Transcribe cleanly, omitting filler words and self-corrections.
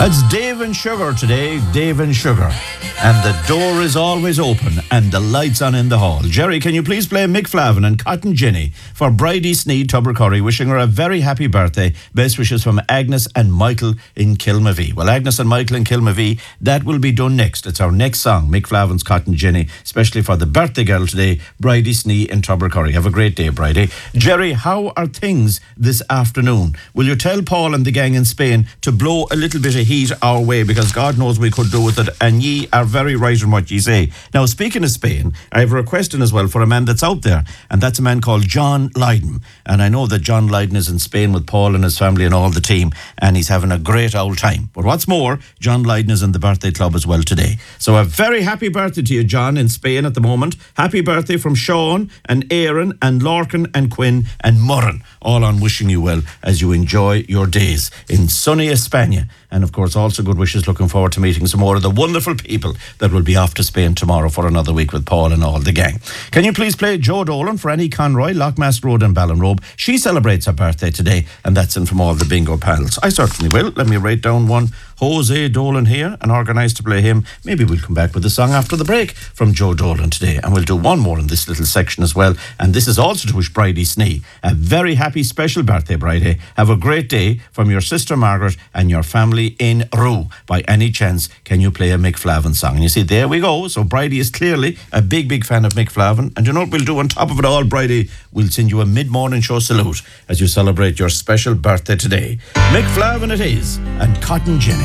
That's Dave and Sugar today, Dave and Sugar. And the door is always open and the lights on in the hall. Jerry, can you please play Mick Flavin and Cotton Ginny for Bridie Sneed Tubbercurry, wishing her a very happy birthday. Best wishes from Agnes and Michael in Kilmavee. Well, Agnes and Michael in Kilmavee, that will be done next. It's our next song, Mick Flavin's Cotton Ginny, especially for the birthday girl today, Bridie Sneed in Tubbercurry. Have a great day, Bridie. Jerry, how are things this afternoon? Will you tell Paul and the gang in Spain to blow a little bit of heat our way, because God knows we could do with it, and ye are very right in what ye say. Now, speaking of Spain, I have a request in as well for a man that's out there, and that's a man called John Lydon. And I know that John Lydon is in Spain with Paul and his family and all the team, and he's having a great old time. But what's more, John Lydon is in the birthday club as well today. So a very happy birthday to you, John, in Spain at the moment. Happy birthday from Sean and Aaron and Larkin and Quinn and Murren, all on wishing you well as you enjoy your days in sunny España. And of course, also good wishes, looking forward to meeting some more of the wonderful people that will be off to Spain tomorrow for another week with Paul and all the gang. Can you please play Joe Dolan for Annie Conroy, Lockmask Road and Ballinrobe? She celebrates her birthday today, and that's in from all the bingo pals. I certainly will. Let me write down one Jose Dolan here and organise to play him. Maybe we'll come back with a song after the break from Joe Dolan today, and we'll do one more in this little section as well. And this is also to wish Bridie Snee a very happy special birthday, Bridie. Have a great day from your sister Margaret and your family in Roo. By any chance, can you play a Mick Flavin song? And you see, there we go. So Bridie is clearly a big fan of Mick Flavin. And you know what we'll do on top of it all, Bridie? We'll send you a mid-morning show salute as you celebrate your special birthday today. Mick Flavin it is, and Cotton Ginny.